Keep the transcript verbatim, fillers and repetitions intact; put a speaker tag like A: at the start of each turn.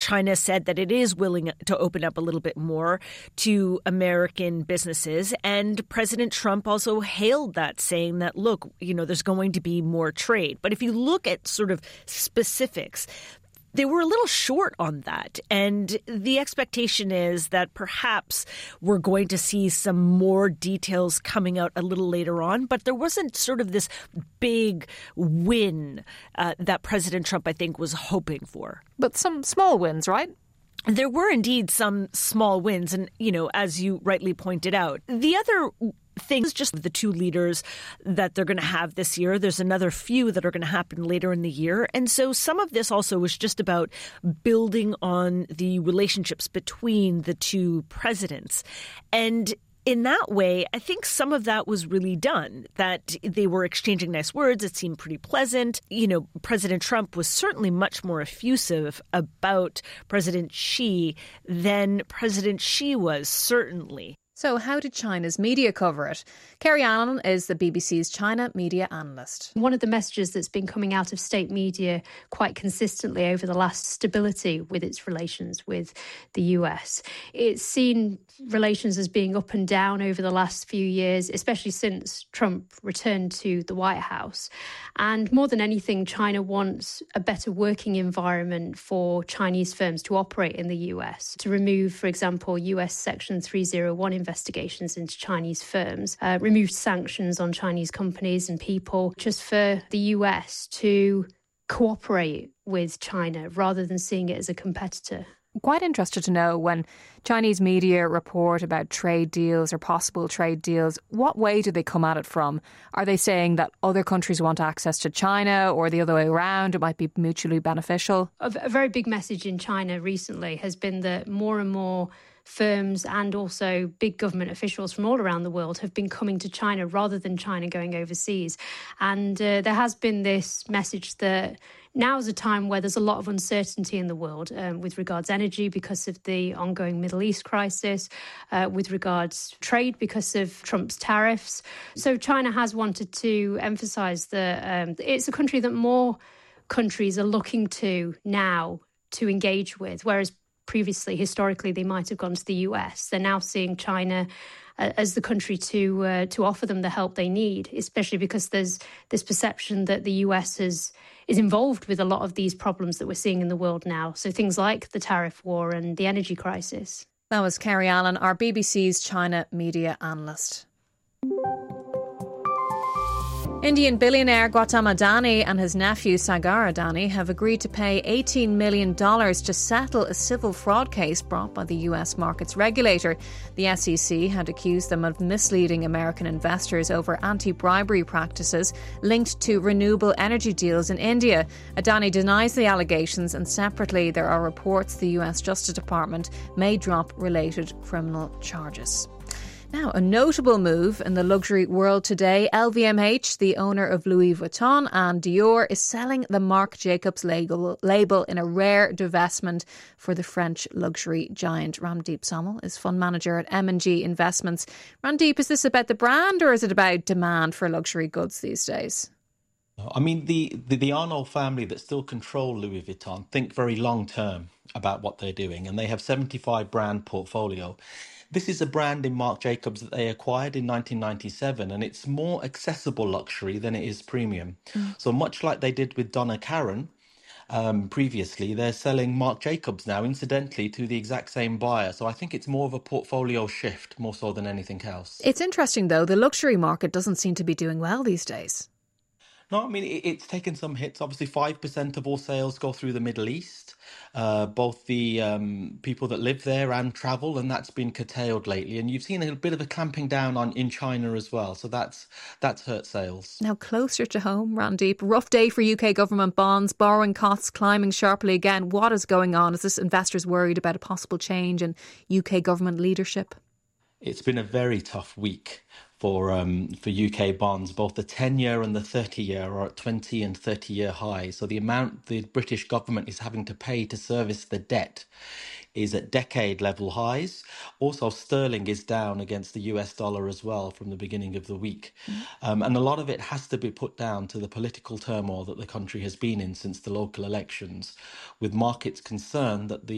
A: China said that it is willing to open up a little bit more to American businesses. And President Trump also hailed that, saying that, look, you know, there's going to be more trade. But if you look at sort of specifics, they were a little short on that. And the expectation is that perhaps we're going to see some more details coming out a little later on. But there wasn't sort of this big win uh, that President Trump, I think, was hoping for.
B: But some small wins, right?
A: There were indeed some small wins. And, you know, as you rightly pointed out, the other things, just the two leaders that they're going to have this year. There's another few that are going to happen later in the year. And so some of this also was just about building on the relationships between the two presidents. And in that way, I think some of that was really done, that they were exchanging nice words. It seemed pretty pleasant. You know, President Trump was certainly much more effusive about President Xi than President Xi was, certainly.
B: So how did China's media cover it? Kerry Allen is the B B C's China media analyst.
C: One of the messages that's been coming out of state media quite consistently over the last stability with its relations with the U S. It's seen relations as being up and down over the last few years, especially since Trump returned to the White House. And more than anything, China wants a better working environment for Chinese firms to operate in the U S, to remove, for example, U S Section three oh one investigations into Chinese firms, uh, removed sanctions on Chinese companies and people, just for the U S to cooperate with China rather than seeing it as a competitor.
B: Quite interested to know, when Chinese media report about trade deals or possible trade deals, what way do they come at it from? Are they saying that other countries want access to China, or the other way around, it might be mutually beneficial?
C: A, a very big message in China recently has been that more and more firms and also big government officials from all around the world have been coming to China rather than China going overseas. And uh, there has been this message that now is a time where there's a lot of uncertainty in the world um, with regards to energy because of the ongoing Middle East crisis, uh, with regards to trade because of Trump's tariffs. So China has wanted to emphasise that um, it's a country that more countries are looking to now to engage with, whereas previously, historically, they might have gone to the U S. They're now seeing China uh, as the country to uh, to offer them the help they need, especially because there's this perception that the U S is, is involved with a lot of these problems that we're seeing in the world now. So things like the tariff war and the energy crisis.
B: That was Kerry Allen, our B B C's China media analyst. Indian billionaire Gautam Adani and his nephew Sagar Adani have agreed to pay eighteen million dollars to settle a civil fraud case brought by the U S markets regulator. The S E C had accused them of misleading American investors over anti-bribery practices linked to renewable energy deals in India. Adani denies the allegations, and separately there are reports the U S Justice Department may drop related criminal charges. Now, a notable move in the luxury world today. L V M H, the owner of Louis Vuitton and Dior, is selling the Marc Jacobs label, label in a rare divestment for the French luxury giant. Randeep Somal is fund manager at M and G Investments. Randeep, is this about the brand, or is it about demand for luxury goods these days?
D: I mean, the, the, the Arnault family that still control Louis Vuitton think very long term about what they're doing, and they have seventy-five brand portfolio. This is a brand in Marc Jacobs that they acquired in nineteen ninety-seven, and it's more accessible luxury than it is premium. Mm. So much like they did with Donna Karan um, previously, they're selling Marc Jacobs now, incidentally, to the exact same buyer. So I think it's more of a portfolio shift, more so than anything else.
B: It's interesting, though, the luxury market doesn't seem to be doing well these days.
D: No, I mean, it, it's taken some hits. Obviously, five percent of all sales go through the Middle East, uh, both the um, people that live there and travel, and that's been curtailed lately. And you've seen a bit of a clamping down on in China as well. So that's that's hurt sales.
B: Now, closer to home, Randeep, rough day for U K government bonds, borrowing costs climbing sharply again. What is going on? Is this investors worried about a possible change in U K government leadership?
D: It's been a very tough week for um, for U K bonds. Both the ten-year and the thirty-year are at twenty and thirty-year highs. So the amount the British government is having to pay to service the debt is at decade-level highs. Also, sterling is down against the U S dollar as well from the beginning of the week. Mm. Um, and a lot of it has to be put down to the political turmoil that the country has been in since the local elections, with markets concerned that the